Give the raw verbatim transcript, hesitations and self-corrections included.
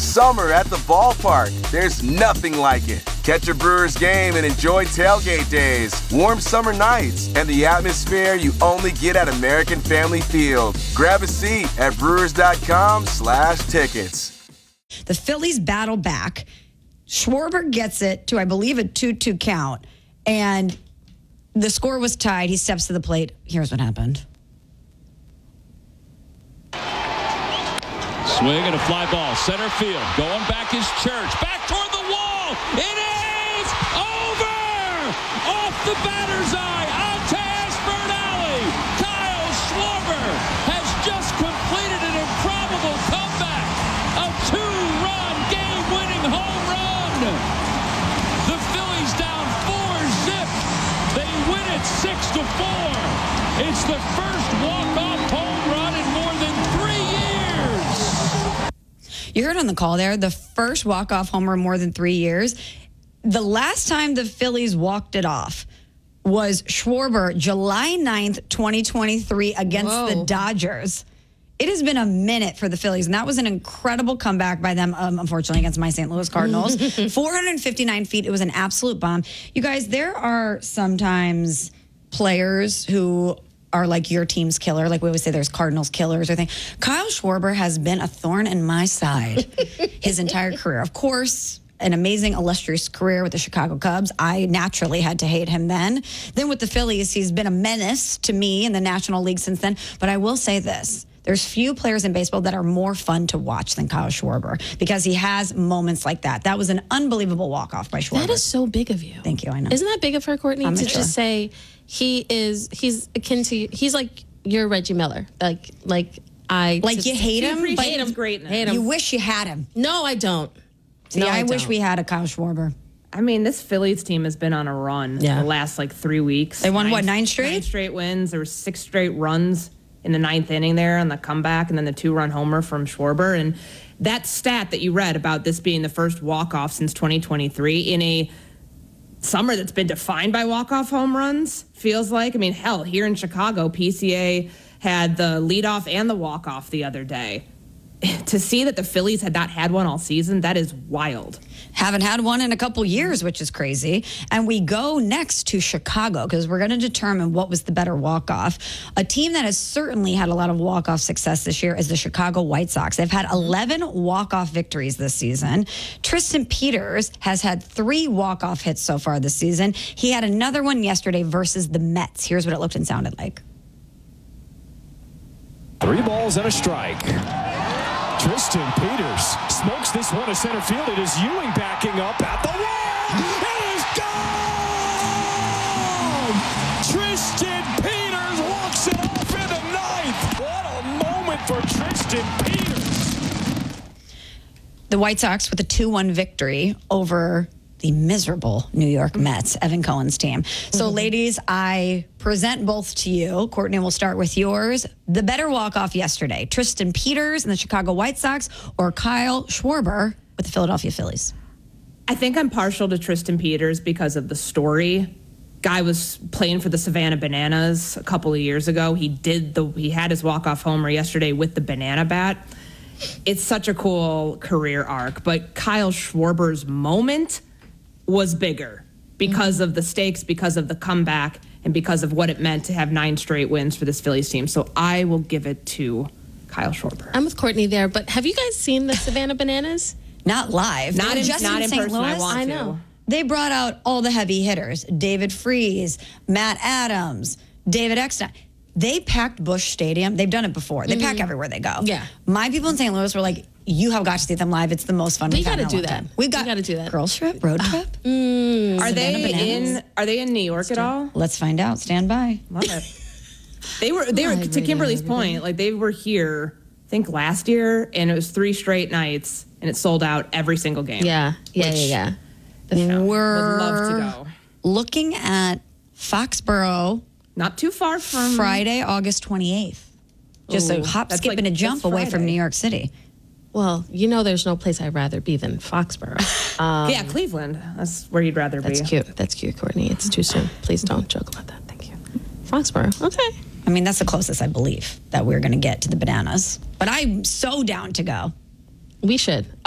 summer at the ballpark. There's nothing like it. Catch a Brewers game and enjoy tailgate days, warm summer nights, and the atmosphere you only get at American Family Field. Grab a seat at brewers.com slash tickets. The Phillies battle back. Schwarber gets it to, I believe, a two two count. And the score was tied. He steps to the plate. Here's what happened. Swing and a fly ball. Center field. Going back is Church. Back toward the wall. It is over! Off the batter's eye. Onto Ashburn Alley. Kyle Schwarber has just completed an improbable comeback. A two-run game-winning home run. The Phillies down four zip. They win it six to four. It's the first walk-off home run in more than three years. You heard on the call there, the first walk-off homer in more than three years. The last time the Phillies walked it off was Schwarber, July ninth, twenty twenty-three, against Whoa. the Dodgers. It has been a minute for the Phillies, and that was an incredible comeback by them, um, unfortunately, against my Saint Louis Cardinals. four hundred fifty-nine feet. It was an absolute bomb. You guys, there are sometimes players who are like your team's killer. Like we always say there's Cardinals killers or thing. Kyle Schwarber has been a thorn in my side his entire career. Of course, an amazing, illustrious career with the Chicago Cubs. I naturally had to hate him then. Then with the Phillies, he's been a menace to me in the National League since then. But I will say this. There's few players in baseball that are more fun to watch than Kyle Schwarber because he has moments like that. That was an unbelievable walk-off by Schwarber. That is so big of you. Thank you, I know. Isn't that big of her, Courtney, I'm to mature. just say he is, he's akin to, he's like your Reggie Miller. Like, like I. Like just- you hate him, but hate him. greatness. Hate him. you wish you had him. No, I don't. See, no, I, I wish don't. we had a Kyle Schwarber. I mean, this Phillies team has been on a run Yeah. the last like three weeks. They won, what, nine straight? Nine straight wins. There were six straight runs in the ninth inning there on the comeback, and then the two-run homer from Schwarber. And that stat that you read about this being the first walk-off since twenty twenty-three in a summer that's been defined by walk-off home runs, feels like. I mean, hell, here in Chicago, P C A had the leadoff and the walk-off the other day. To see that the Phillies had not had one all season, that is wild. Haven't had one in a couple years, which is crazy. And we go next to Chicago because we're going to determine what was the better walk-off. A team that has certainly had a lot of walk-off success this year is the Chicago White Sox. They've had eleven walk-off victories this season. Tristan Peters has had three walk-off hits so far this season. He had another one yesterday versus the Mets. Here's what it looked and sounded like. Three balls and a strike. Tristan Peters smokes this one to center field. It is Ewing backing up at the wall. It is gone! Tristan Peters walks it off in the ninth. What a moment for Tristan Peters. The White Sox with a two one victory over the miserable New York Mets, Evan Cohen's team. So, mm-hmm. ladies, I present both to you. Courtney, we'll start with yours. The better walk-off yesterday, Tristan Peters and the Chicago White Sox or Kyle Schwarber with the Philadelphia Phillies? I think I'm partial to Tristan Peters because of the story. Guy was playing for the Savannah Bananas a couple of years ago. He did the he had his walk-off homer yesterday with the banana bat. It's such a cool career arc, but Kyle Schwarber's moment was bigger because mm-hmm. of the stakes, because of the comeback, and because of what it meant to have nine straight wins for this Phillies team. So I will give it to Kyle Schwarber. I'm with Courtney there, but have you guys seen the Savannah Bananas? Not live. Not in, just not in Saint person. Louis. I want I to. know. They brought out all the heavy hitters: David Freese, Matt Adams, David Eckstein. They packed Busch Stadium. They've done it before. They mm-hmm. pack everywhere they go. Yeah. My people in Saint Louis were like, you have got to see them live. It's the most fun We we've had gotta in a do long that. time. We've got We gotta do that. Girls trip, road trip. Mm. Are Savannah they Bananas. in? Are they in New York at all? Let's find out. Stand by. Love it. They were. They were Live to radio Kimberly's every day. point. Like they were here. I think last year, and it was three straight nights, and it sold out every single game. Yeah, yeah, Which- yeah, yeah. We're Would love to go. looking at Foxborough Not too far from Friday, August twenty-eighth. Just a Ooh, hop, that's skip, like and a jump this away from Friday. New York City. Well, you know, there's no place I'd rather be than Foxborough. Um, yeah, Cleveland. That's where you'd rather That's be. cute. That's cute, Courtney. It's too soon. Please don't joke about that. Thank you. Foxborough. Okay. I mean, that's the closest I believe that we're going to get to the Bananas. But I'm so down to go. We should.